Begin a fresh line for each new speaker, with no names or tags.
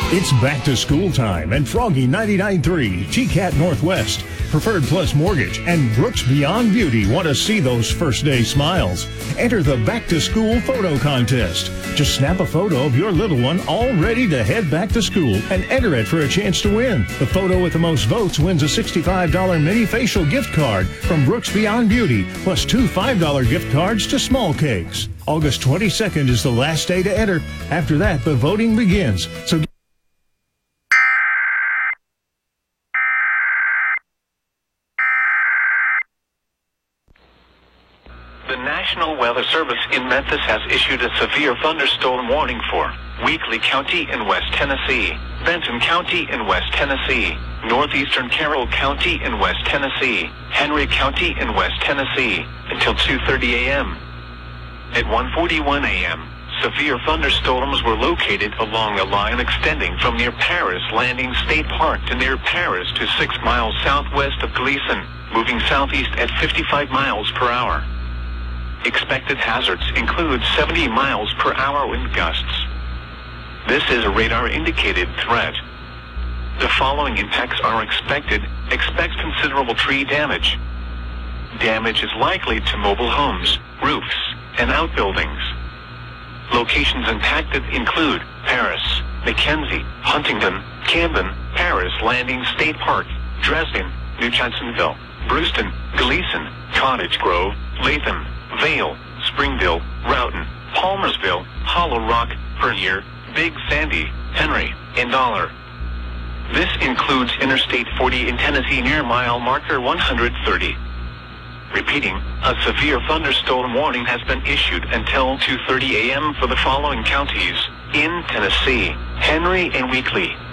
It's back to school time, and Froggy 99.3, TCAT Northwest, Preferred Plus Mortgage, and Brooks Beyond Beauty want to see those first day smiles. Enter the Back to School photo contest. Just snap a photo of your little one all ready to head back to school and enter it for a chance to win. The photo with the most votes wins a $65 mini facial gift card from Brooks Beyond Beauty, plus 2 $5 gift cards to Small Cakes. August 22nd is the last day to enter. After that, the voting begins. So
the National Weather Service in Memphis has issued a severe thunderstorm warning for Weakley County in West Tennessee, Benton County in West Tennessee, northeastern Carroll County in West Tennessee, Henry County in West Tennessee, until 2:30 a.m. At 1:41 a.m., severe thunderstorms were located along a line extending from near Paris Landing State Park to near Paris to 6 miles southwest of Gleason, moving southeast at 55 miles per hour. Expected hazards include 70 miles per hour wind gusts. This is a radar-indicated threat. The following impacts are expected. Expect considerable tree damage. Damage is likely to mobile homes, roofs, and outbuildings. Locations impacted include Paris, McKenzie, Huntington, Camden, Paris Landing State Park, Dresden, New Jacksonville, Brewston, Gleason, Cottage Grove, Latham, Vale, Springville, Roughton, Palmersville, Hollow Rock, Vernier, Big Sandy, Henry, and Dollar. This includes Interstate 40 in Tennessee near mile marker 130. Repeating, a severe thunderstorm warning has been issued until 2:30 a.m. for the following counties in Tennessee: Henry and Weakley,